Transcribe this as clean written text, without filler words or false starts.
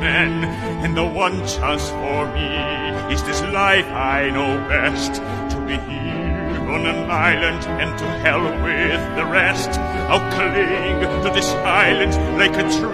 men, and the one chance for me is this life I know best, to be here on an island and to hell with the rest. I'll cling to this island like a tree